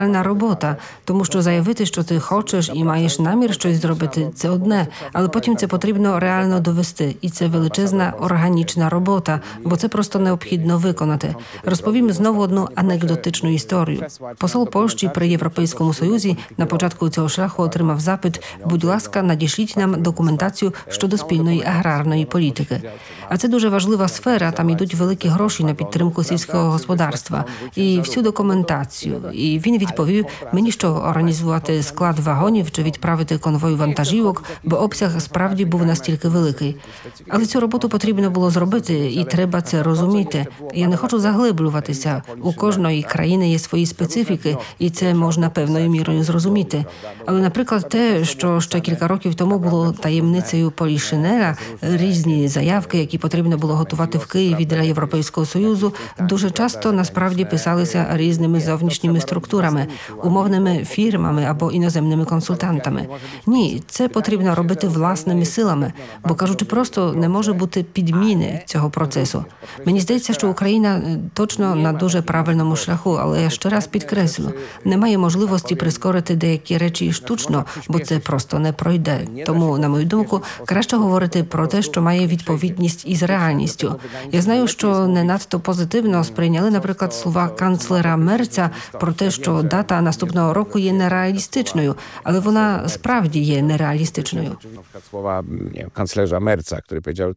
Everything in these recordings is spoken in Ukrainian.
робота, тому що заявити, що ти хочеш і маєш намір щось зробити – це одне, але потім це потрібно реально довести. І це величезна органічна робота, бо це просто необхідно виконати. Розповім знову одну анекдотичну історію. Посол Польщі при Європейському Союзі на початку цього шляху отримав запит: будь ласка, надішліть нам документацію щодо спільної аграрної політики. А це дуже важлива сфера, там йдуть великі гроші на підтримку сільського господарства. І всю документацію. І він відповів: мені що, організувати склад вагонів чи відправити конвой вантажівок, бо обсяг справді був настільки великий. Але цю роботу потрібно було зробити, і треба це розуміти. Я не хочу заглиблюватися. У кожної країни є свої специфіки, і це можна певною мірою зрозуміти. Але, наприклад, те, що ще кілька років тому було таємницею Полішинеля, різні заявки, які потрібно було готувати в Києві для Європейського Союзу, дуже часто насправді писалися різними зовнішніми структурами, умовними фірмами або іноземними консультантами. Ні, це потрібно робити власними силами, бо, кажучи просто, не може бути підміни цього процесу. Мені здається, що Україна точно на дуже правильному шляху, але я ще раз підкреслю, немає можливості прискорити деякі речі штучно, бо це просто не пройде. Тому, на мою думку, краще говорити про те, що має відповідність із реальністю. Я знаю, що не надто позитивно сприйняли, наприклад, слова канцлера Мерца про те, що дата наступного року є нереалістичною, але вона справді є нереалістичною. Słowa kanclerza Merca, który powiedział,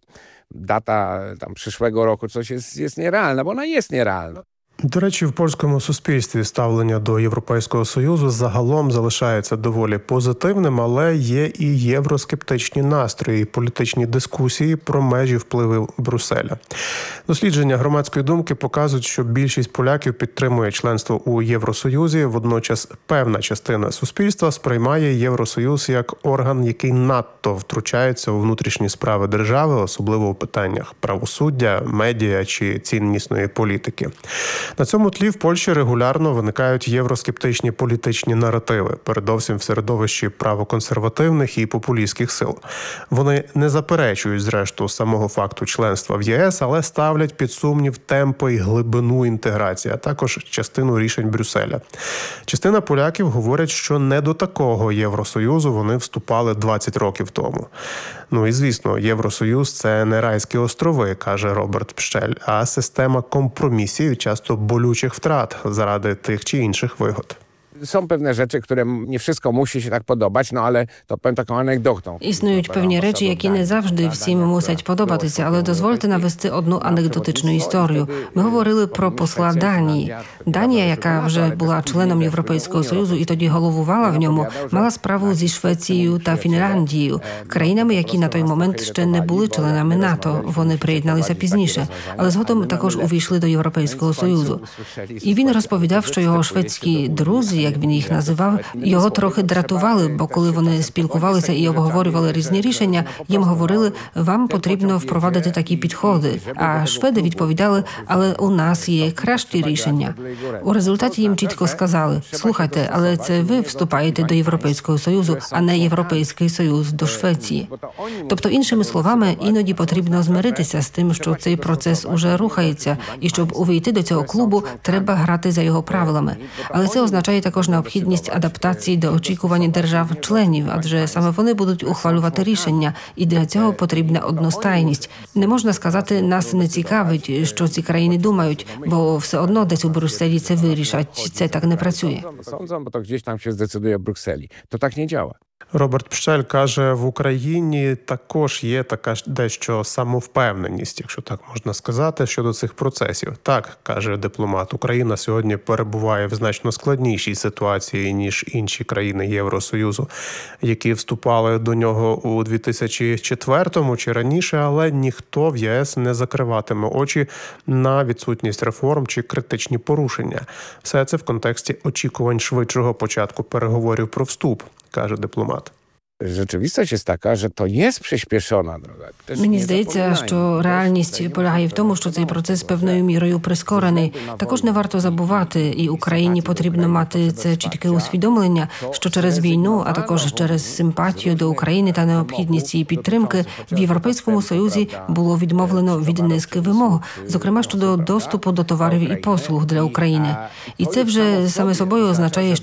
data tam przyszłego roku coś jest nierealna, bo ona jest nierealna. До речі, в польському суспільстві ставлення до Європейського Союзу загалом залишається доволі позитивним, але є і євроскептичні настрої, і політичні дискусії про межі впливу Брюсселя. Дослідження громадської думки показують, що більшість поляків підтримує членство у Євросоюзі, водночас певна частина суспільства сприймає Євросоюз як орган, який надто втручається у внутрішні справи держави, особливо у питаннях правосуддя, медіа чи ціннісної політики. На цьому тлі в Польщі регулярно виникають євроскептичні політичні наративи, передовсім в середовищі правоконсервативних і популістських сил. Вони не заперечують, зрештою, самого факту членства в ЄС, але ставлять під сумнів темпи і глибину інтеграції, а також частину рішень Брюсселя. Частина поляків говорять, що не до такого Євросоюзу вони вступали 20 років тому. Ну і, звісно, Євросоюз – це не райські острови, каже Роберт Пщель, а система компромісів і часто болючих втрат заради тих чи інших вигод. Są pewne rzeczy, które nie wszystko musi się tak podobać, no ale to powiem taką anegdotą. Існують певні речі, які не завжди всім мусять подобатися, але дозвольте навести одну анекдотичну історію. Ми говорили про посла Данії. Данія, яка вже була членом Європейського Союзу і тоді головувала в ньому, мала справу зі Швецією та Фінляндією, країнами, які на той момент ще не були членами НАТО. Вони приєдналися пізніше, але згодом також увійшли до Європейського Союзу. І він розповідав, що його шведські друзі, як він їх називав, його трохи дратували, бо коли вони спілкувалися і обговорювали різні рішення, їм говорили: вам потрібно впровадити такі підходи. А шведи відповідали: але у нас є кращі рішення. У результаті їм чітко сказали: слухайте, але це ви вступаєте до Європейського Союзу, а не Європейський Союз до Швеції. Тобто, іншими словами, іноді потрібно змиритися з тим, що цей процес уже рухається, і щоб увійти до цього клубу, треба грати за його правилами. Але це означає також необхідність адаптації до очікувань держав-членів, адже саме вони будуть ухвалювати рішення, і для цього потрібна одностайність. Не можна сказати: нас не цікавить, що ці країни думають, бо все одно десь у Брюсселі це вирішать. Це так не працює. Sądzą, bo to gdzieś tam się zdecyduje w Brukseli. To tak nie działa. Роберт Пщель каже, в Україні також є така дещо самовпевненість, якщо так можна сказати, щодо цих процесів. Так, каже дипломат, Україна сьогодні перебуває в значно складнішій ситуації, ніж інші країни Євросоюзу, які вступали до нього у 2004-му чи раніше, але ніхто в ЄС не закриватиме очі на відсутність реформ чи критичні порушення. Все це в контексті очікувань швидшого початку переговорів про вступ, каже дипломат. Rzeczywistość jest taka, że to jest przyspieszona droga. Теж Мені не здається, zapominajmy, що реальність полягає в тому, що цей процес певною мірою прискорений. Також не варто забувати, і Україні потрібно мати це чітке усвідомлення, що через війну, а також через симпатію до України та необхідність її підтримки, в Європейському Союзі було відмовлено від низки вимог, зокрема щодо доступу до товарів і послуг для України. І це вже саме собою означає,